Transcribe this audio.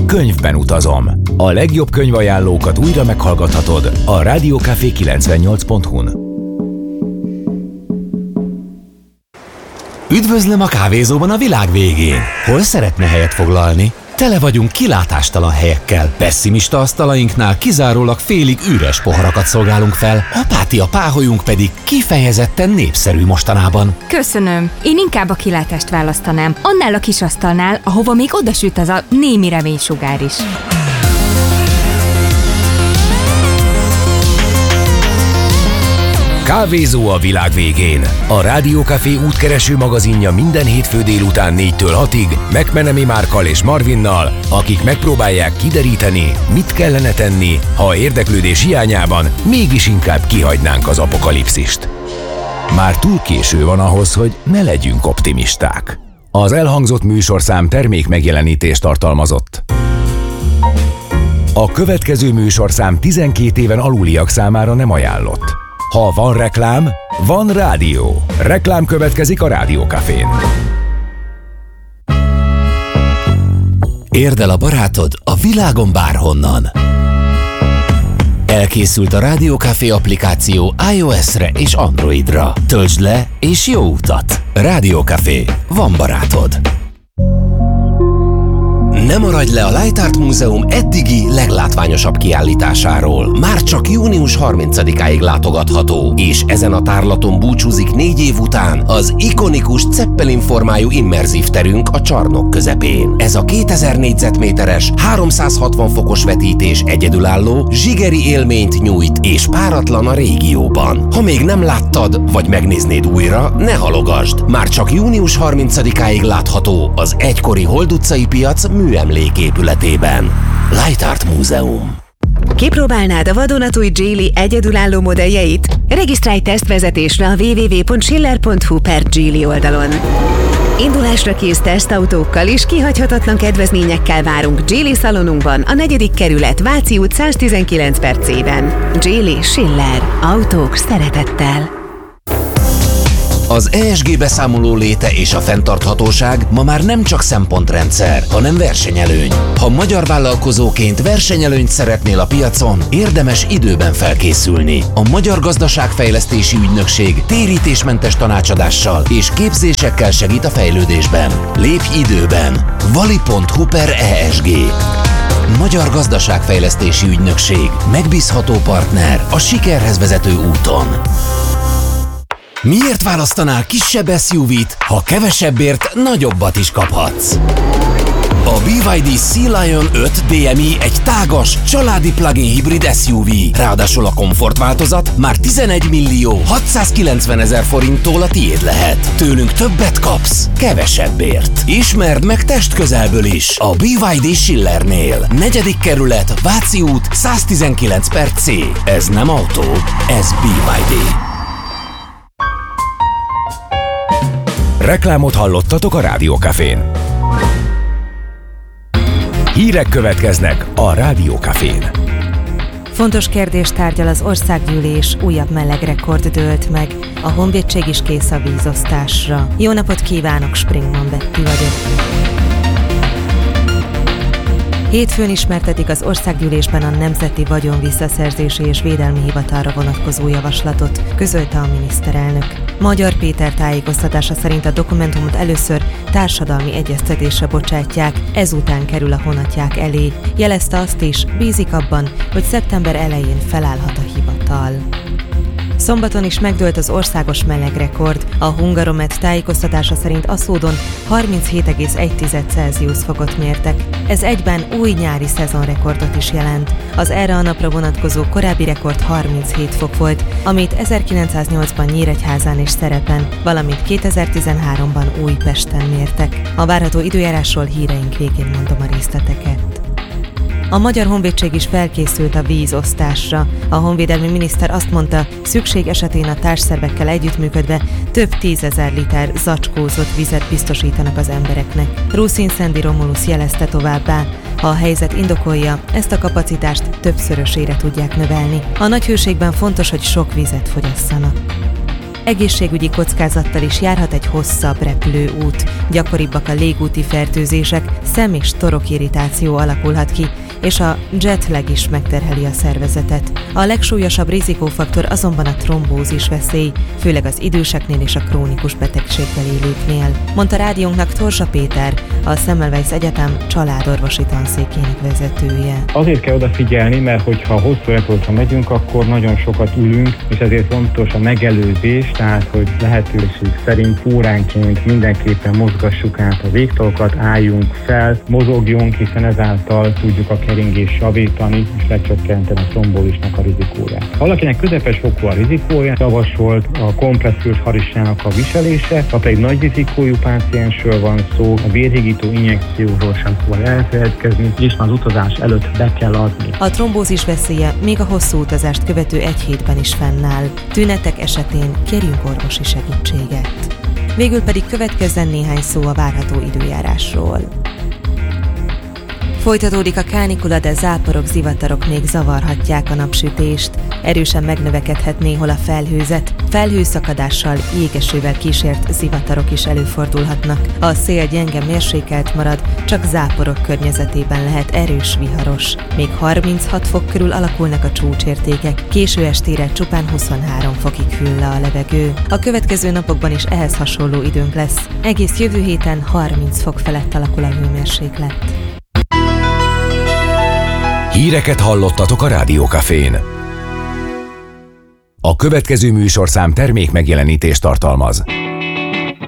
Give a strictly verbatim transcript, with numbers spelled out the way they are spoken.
Könyvben utazom. A legjobb könyvajánlókat újra meghallgathatod a rádiókafé kilencvennyolc pont hu-n. Üdvözlöm a kávézóban a világ végén! Hol szeretne helyet foglalni? Tele vagyunk kilátástalan helyekkel. Pessimista asztalainknál kizárólag félig üres poharakat szolgálunk fel, apátia páholyunk pedig kifejezetten népszerű mostanában. Köszönöm. Én inkább a kilátást választanám. Annál a kis asztalnál, ahova még odasüt az a némi reménysugár is. Kávézó a világ végén. A Rádiókafé útkereső magazinja minden hétfő délután négytől hatig McMenemy Márkkal és Marvinnal, akik megpróbálják kideríteni, mit kellene tenni, ha érdeklődés hiányában mégis inkább kihagynánk az apokalipszist. Már túl késő van ahhoz, hogy ne legyünk optimisták. Az elhangzott műsorszám termék megjelenítést tartalmazott. A következő műsorszám tizenkét éven aluliak számára nem ajánlott. Ha van reklám, van rádió. Reklám következik a Rádiókafén. Érd el a barátod a világon bárhonnan. Elkészült a Rádiókafé applikáció iOS-re és Androidra. Töltsd le és jó utat! Rádiókafé. Van barátod. Ne maradj le a Light Art Múzeum eddigi leglátványosabb kiállításáról. Már csak június harmincadikáig látogatható, és ezen a tárlaton búcsúzik négy év után az ikonikus Zeppelin formájú immerzív terünk a csarnok közepén. Ez a kétezer négyzetméteres, háromszázhatvan fokos vetítés egyedülálló, zsigeri élményt nyújt és páratlan a régióban. Ha még nem láttad, vagy megnéznéd újra, ne halogasd! Már csak június harmincadikáig látható az egykori Hold utcai piac műemléképületében. Light Art Múzeum. Kipróbálnád a vadonatúj Geely egyedülálló modelljeit? Regisztrálj tesztvezetésre a double-u double-u double-u pont schiller pont hu per Geely oldalon. Indulásra kész tesztautókkal és kihagyhatatlan kedvezményekkel várunk Geely szalonunkban, a negyedik kerület, Váci út száztizenkilenc per C-ben. Geely Schiller. Autók szeretettel. Az E S G beszámoló léte és a fenntarthatóság ma már nem csak szempontrendszer, hanem versenyelőny. Ha magyar vállalkozóként versenyelőnyt szeretnél a piacon, érdemes időben felkészülni. A Magyar Gazdaságfejlesztési Ügynökség térítésmentes tanácsadással és képzésekkel segít a fejlődésben. Lépj időben! vali pont hu per E S G. Magyar Gazdaságfejlesztési Ügynökség. Megbízható partner a sikerhez vezető úton. Miért választanál kisebb es u vé-t, ha kevesebbért nagyobbat is kaphatsz? A bé ipszilon dé Sea Lion öt dé em i egy tágas, családi plug-in hibrid es u vé. Ráadásul a komfortváltozat már tizenegy hatszázkilencvenezer forinttól a tiéd lehet. Tőlünk többet kapsz, kevesebbért. Ismerd meg testközelből is a bé ipszilon dé Schillernél. Negyedik kerület, Váci út száztizenkilenc per C. Ez nem autó, ez bé ipszilon dé. Reklámot hallottatok a Rádiókafén. Hírek következnek a Rádiókafén. Fontos kérdést tárgyal az országgyűlés, újabb meleg rekord dőlt meg. A honvédség is kész a vízosztásra. Jó napot kívánok, Springman Betty vagyok. Hétfőn ismertetik az országgyűlésben a Nemzeti Vagyonvisszaszerzési és Védelmi Hivatalra vonatkozó javaslatot, közölte a miniszterelnök. Magyar Péter tájékoztatása szerint a dokumentumot először társadalmi egyeztetésre bocsátják, ezután kerül a honatják elé. Jelezte azt is, bízik abban, hogy szeptember elején felállhat a hivatal. Szombaton is megdőlt az országos melegrekord. A Hungaromet tájékoztatása szerint Aszódon harminchét egész egy Celsius fokot mértek. Ez egyben új nyári szezonrekordot is jelent. Az erre a napra vonatkozó korábbi rekord harminchét fok volt, amit ezerkilencszáznyolcban Nyíregyházán és Szerepen, valamint kétezer-tizenháromban Újpesten mértek. A várható időjárásról híreink végén mondom a részleteket. A Magyar Honvédség is felkészült a vízosztásra. A honvédelmi miniszter azt mondta, szükség esetén a társszervekkel együttműködve több tízezer liter zacskózott vizet biztosítanak az embereknek. Ruszin Szendi Romulusz jelezte továbbá, ha a helyzet indokolja, ezt a kapacitást többszörösére tudják növelni. A nagy hőségben fontos, hogy sok vizet fogyasszanak. Egészségügyi kockázattal is járhat egy hosszabb repülőút. Gyakoribbak a légúti fertőzések, szem- és torokirritáció alakulhat ki, és a jetlag is megterheli a szervezetet. A legsúlyosabb rizikófaktor azonban a trombózis veszély, főleg az időseknél és a krónikus betegséggel élőknél, mondta rádiónknak Torzsa Péter, a Semmelweis Egyetem családorvosi tanszékének vezetője. Azért kell odafigyelni, mert hogyha hosszú repülőtre megyünk, akkor nagyon sokat ülünk, és ezért fontos a megelőzés, tehát hogy lehetőség szerint óránként mindenképpen mozgassuk át a végtalokat, álljunk fel, mozogjunk, hiszen ezáltal tudjuk a keringést javítani, és lecsökkenteni a trombózisnak a rizikóját. Ha valakinek közepes fokú a rizikója, javasolt a kompresszíros harisnyának a viselése, ha pedig nagy rizikójú páciensről van szó, a vérhigító injekcióról sem szabad elfeledkezni, és már az utazás előtt be kell adni. A trombózis veszélye még a hosszú utazást követő egy hétben is fennáll. Tünetek esetén kérjünk orvosi segítséget. Végül pedig következzen néhány szó a várható időjárásról. Folytatódik a kánikula, de záporok, zivatarok még zavarhatják a napsütést. Erősen megnövekedhet néhol a felhőzet, felhőszakadással, jégesővel kísért zivatarok is előfordulhatnak. A szél gyenge mérsékelt marad, csak záporok környezetében lehet erős viharos. Még harminchat fok körül alakulnak a csúcsértékek, késő estére csupán huszonhárom fokig hűl le a levegő. A következő napokban is ehhez hasonló időnk lesz. Egész jövő héten harminc fok felett alakul a hőmérséklet. Híreket hallottatok a Rádiókafén. A következő műsorszám termék megjelenítést tartalmaz.